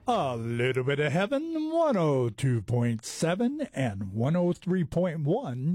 A little bit of heaven, 102.7 and 103.1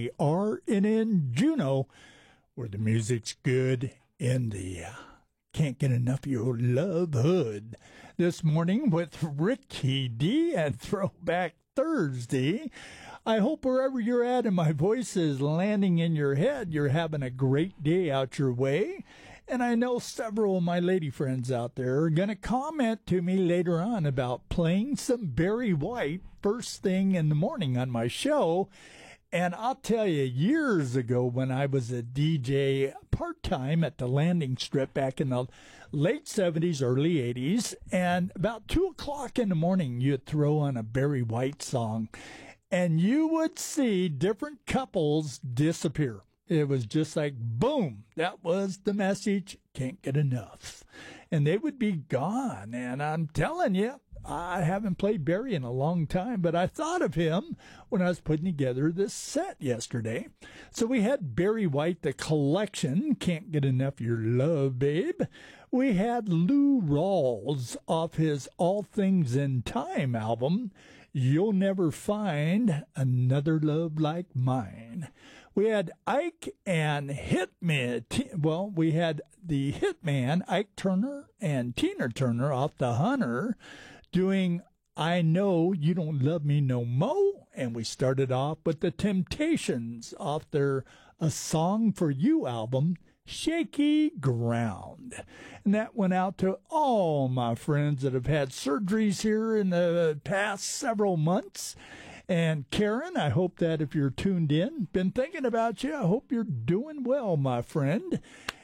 KRNN Juneau, where the music's good in the Can't Get Enough of Your Love hood. This morning with Ricky D and Throwback Thursday. I hope wherever you're at and my voice is landing in your head, you're having a great day out your way. And I know several of my lady friends out there are going to comment to me later on about playing some Barry White first thing in the morning on my show. And I'll tell you, years ago when I was a DJ part-time at the Landing Strip back in the late 70s, early 80s, and about 2 o'clock in the morning, you'd throw on a Barry White song, and you would see different couples disappear. It was just like, boom, that was the message, can't get enough. And they would be gone. And I'm telling you, I haven't played Barry in a long time, but I thought of him when I was putting together this set yesterday. So we had Barry White, the collection, Can't Get Enough Your Love, Babe. We had Lou Rawls off his All Things in Time album, You'll Never Find Another Love Like Mine. We had Ike and Hitman. Well, we had the Hitman, Ike Turner and Tina Turner off the Hunter doing I Know You Don't Love Me No Mo. And we started off with the Temptations off their A Song for You album, Shaky Ground. And that went out to all my friends that have had surgeries here in the past several months. And Karen, I hope that if you're tuned in, been thinking about you, I hope you're doing well, my friend.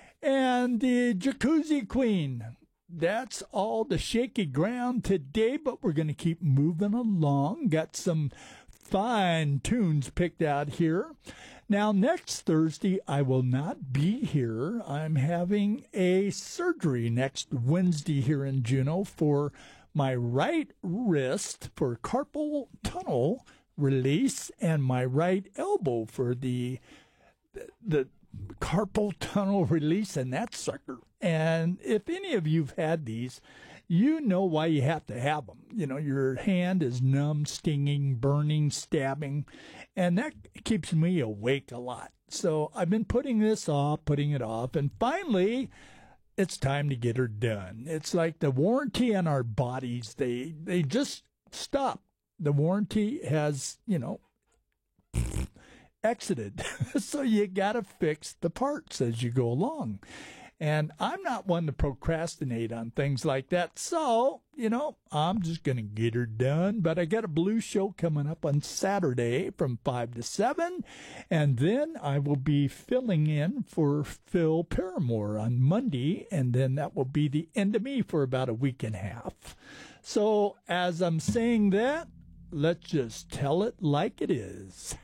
And the Jacuzzi Queen. That's all the shaky ground today, but we're going to keep moving along. Got some fine tunes picked out here. Now, next Thursday, I will not be here. I'm having a surgery next Wednesday here in Juneau for my right wrist for carpal tunnel release and my right elbow for the carpal tunnel release and that sucker. And if any of you've had these, you know why you have to have them. You know, your hand is numb, stinging, burning, stabbing, and that keeps me awake a lot. So I've been putting it off, and finally, it's time to get her done. It's like the warranty on our bodies. They just stop. The warranty has, exited. So you got to fix the parts as you go along. And I'm not one to procrastinate on things like that. So, I'm just going to get her done. But I got a blues show coming up on Saturday from 5 to 7. And then I will be filling in for Phil Paramore on Monday. And then that will be the end of me for about a week and a half. So as I'm saying that, let's just tell it like it is.